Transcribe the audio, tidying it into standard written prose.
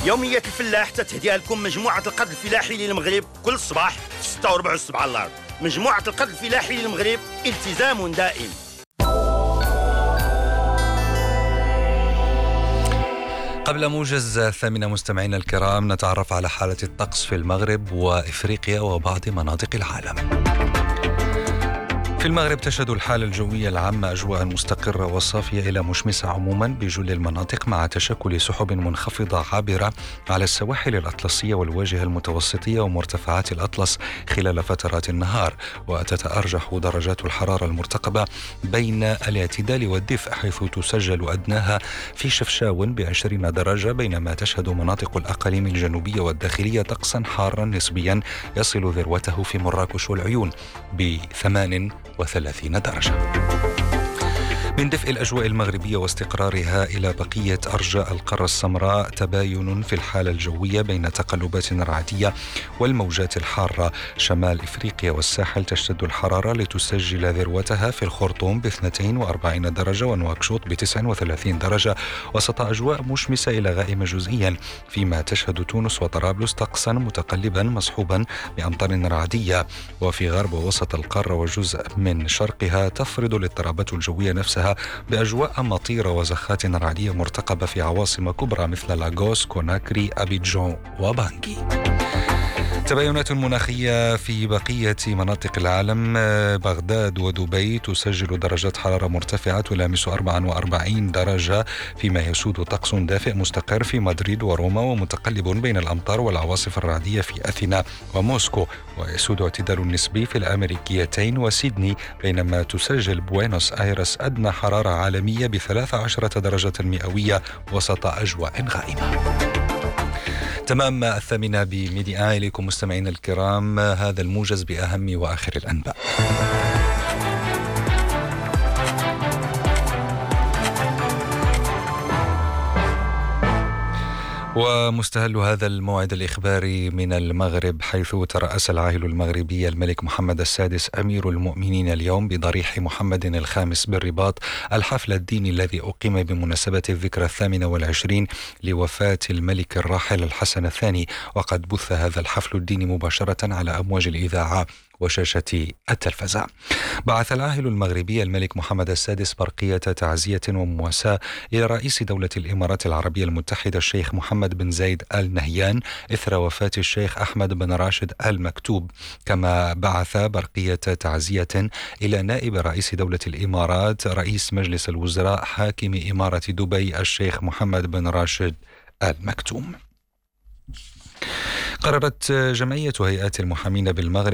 يومية الفلاح تتهديها لكم مجموعة القرض الفلاحي للمغرب كل صباح في 6:15 على الأرض. مجموعة القرض الفلاحي للمغرب، التزام دائم. قبل موجز 8 مستمعينا الكرام نتعرف على حالة الطقس في المغرب وإفريقيا وبعض مناطق العالم. في المغرب تشهد الحالة الجوية العامة أجواء مستقرة وصافية إلى مشمسة عموما بجل المناطق، مع تشكل سحب منخفضة عابرة على السواحل الأطلسية والواجهة المتوسطية ومرتفعات الأطلس خلال فترات النهار. وتتأرجح درجات الحرارة المرتقبة بين الاعتدال والدفء، حيث تسجل أدناها في شفشاون ب20 درجة، بينما تشهد مناطق الأقاليم الجنوبية والداخلية طقسا حارا نسبيا يصل ذروته في مراكش والعيون ب38 درجة. من دفء الأجواء المغربية واستقرارها إلى بقية أرجاء القارة السمراء تباين في الحالة الجوية بين تقلبات رعدية والموجات الحارة. شمال إفريقيا والساحل تشتد الحرارة لتسجل ذروتها في الخرطوم ب42 درجة ونواكشوط ب39 درجة، وسط أجواء مشمسة إلى غائمة جزئيا، فيما تشهد تونس وطرابلس طقسا متقلبا مصحوبا بأمطار رعدية. وفي غرب ووسط القارة وجزء من شرقها تفرض الاضطرابات الجوية نفسها بأجواء مطيرة وزخات رعدية مرتقبة في عواصم كبرى مثل لاغوس، كوناكري، أبيجان وبانجي. تباينات مناخية في بقية مناطق العالم. بغداد ودبي تسجل درجات حرارة مرتفعة تلامس 44 درجة، فيما يسود طقس دافئ مستقر في مدريد وروما، ومتقلب بين الأمطار والعواصف الرعدية في أثينا وموسكو. ويسود اعتدال نسبي في الأمريكيتين وسيدني، بينما تسجل بوينوس آيرس أدنى حرارة عالمية ب13 درجة مئوية وسط أجواء غائمة. تمام 8 بميديا. إليكم مستمعين الكرام هذا الموجز بأهم وآخر الأنباء. ومستهل هذا الموعد الإخباري من المغرب، حيث ترأس العاهل المغربي الملك محمد السادس أمير المؤمنين اليوم بضريح محمد الخامس بالرباط الحفل الديني الذي أقيم بمناسبة الذكرى 28 لوفاة الملك الراحل الحسن الثاني. وقد بث هذا الحفل الديني مباشرة على أمواج الإذاعة وشاشة التلفزة. بعث العاهل المغربي الملك محمد السادس برقية تعزية ومواساة إلى رئيس دولة الإمارات العربية المتحدة الشيخ محمد بن زايد آل نهيان إثر وفاة الشيخ أحمد بن راشد آل مكتوب. كما بعث برقية تعزية إلى نائب رئيس دولة الإمارات رئيس مجلس الوزراء حاكم إمارة دبي الشيخ محمد بن راشد آل مكتوم. قررت جمعية هيئات المحامين بالمغرب